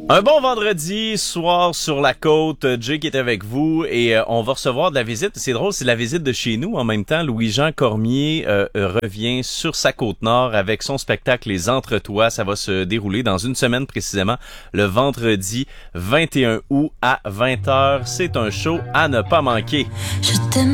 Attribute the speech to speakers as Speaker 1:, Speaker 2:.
Speaker 1: Un bon vendredi soir sur la côte, Jake est avec vous et on va recevoir de la visite. C'est drôle, c'est de la visite de chez nous en même temps. Louis-Jean Cormier revient sur sa côte nord avec son spectacle Les Entretois. Ça va se dérouler dans une semaine précisément, le vendredi 21 août à 20h. C'est un show à ne pas manquer.